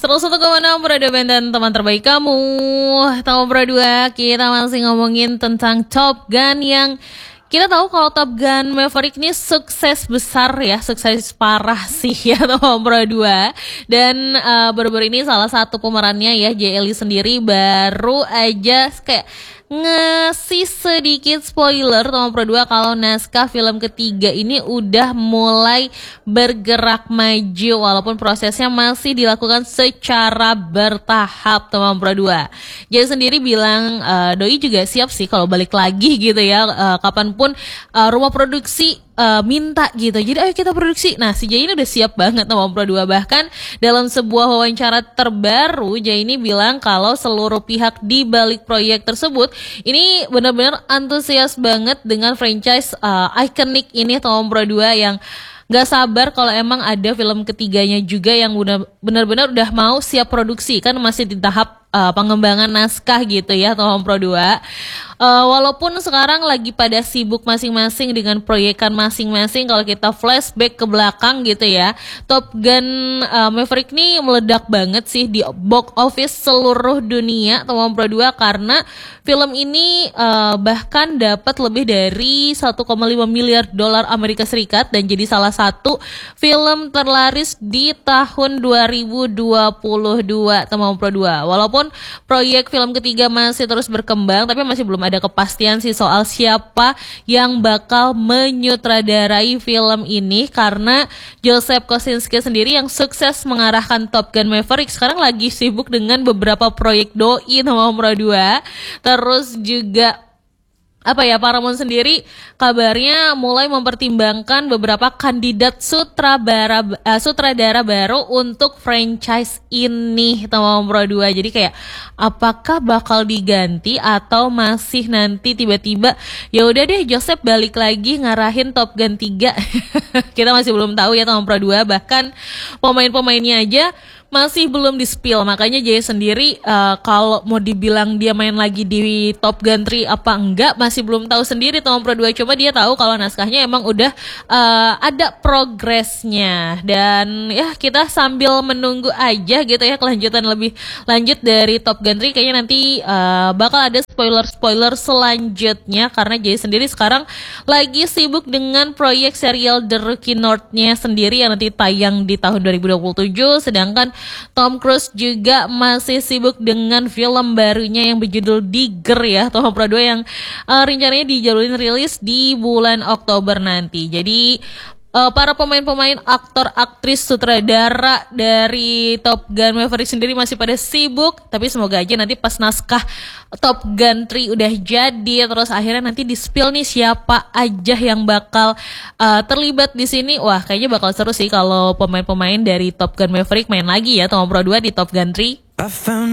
101,6 Radio Band dan teman terbaik kamu. Tahu Pro 2, kita masih ngomongin tentang Top Gun yang kita tahu kalau Top Gun Maverick ini sukses besar ya, sukses parah sih ya Tom Pro 2. Dan baru-baru ini salah satu pemerannya ya, J. Ellie sendiri baru aja kayak ngasih sedikit spoiler Tom Pro 2 kalau naskah film ketiga ini udah mulai bergerak maju walaupun prosesnya masih dilakukan secara bertahap Tom Pro 2. Jadi sendiri bilang doi juga siap sih kalau balik lagi gitu ya, kapanpun rumah produksi minta gitu. Jadi ayo kita produksi. Nah, si Jay ini udah siap banget sama Pro 2. Bahkan dalam sebuah wawancara terbaru, Jay ini bilang kalau seluruh pihak di balik proyek tersebut ini benar-benar antusias banget dengan franchise ikonik ini Tom Pro 2 yang gak sabar kalau emang ada film ketiganya juga yang benar-benar udah mau siap produksi, kan masih di tahap pengembangan naskah gitu ya Tom Pro 2. Walaupun sekarang lagi pada sibuk masing-masing dengan proyekan masing-masing, kalau kita flashback ke belakang gitu ya, Top Gun Maverick nih meledak banget sih di box office seluruh dunia Tom Pro 2 karena film ini bahkan dapat lebih dari 1,5 miliar dolar Amerika Serikat dan jadi salah satu film terlaris di tahun 2022 Tom Pro 2. Walaupun proyek film ketiga masih terus berkembang, tapi masih belum ada kepastian sih soal siapa yang bakal menyutradarai film ini karena Joseph Kosinski sendiri yang sukses mengarahkan Top Gun Maverick sekarang lagi sibuk dengan beberapa proyek doi nomor 2. Terus juga Paramount sendiri kabarnya mulai mempertimbangkan beberapa kandidat sutradara baru untuk franchise ini Tom Pro 2. Jadi kayak apakah bakal diganti atau masih nanti tiba-tiba ya udah deh Joseph balik lagi ngarahin Top Gun 3. Kita masih belum tahu ya Tom Pro 2. Bahkan pemain-pemainnya aja masih belum di-spill, makanya Jay sendiri kalau mau dibilang dia main lagi di Top Gun 3 apa enggak masih belum tahu sendiri Tom Pro 2. Coba dia tahu kalau naskahnya emang udah ada progresnya. Dan ya kita sambil menunggu aja gitu ya kelanjutan lebih lanjut dari Top Gun 3. Kayaknya nanti bakal ada spoiler selanjutnya karena Jay sendiri sekarang lagi sibuk dengan proyek serial The Rookie North-nya sendiri yang nanti tayang di tahun 2027, sedangkan Tom Cruise juga masih sibuk dengan film barunya yang berjudul Digger ya Tom Pro 2 yang rencananya dijadwalin rilis di bulan Oktober nanti. Jadi para pemain-pemain, aktor, aktris, sutradara dari Top Gun Maverick sendiri masih pada sibuk, tapi semoga aja nanti pas naskah Top Gun 3 udah jadi terus akhirnya nanti di-spill nih siapa aja yang bakal terlibat di sini. Wah, kayaknya bakal seru sih kalau pemain-pemain dari Top Gun Maverick main lagi ya Tom Pro 2 di Top Gun 3.